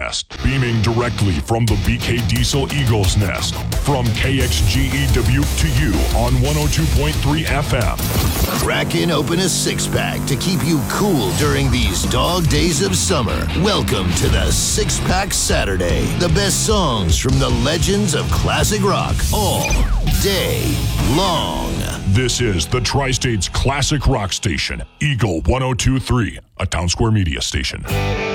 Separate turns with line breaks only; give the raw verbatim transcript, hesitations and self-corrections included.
Nest. Beaming directly from the B K Diesel Eagles Nest. From K X G E Dubuque to you on one oh two point three F M.
Cracking open a six-pack to keep you cool during these dog days of summer. Welcome to the Six-Pack Saturday. The best songs from the legends of classic rock all day long.
This is the Tri-State's classic rock station, Eagle one oh two point three, a Town Square Media station.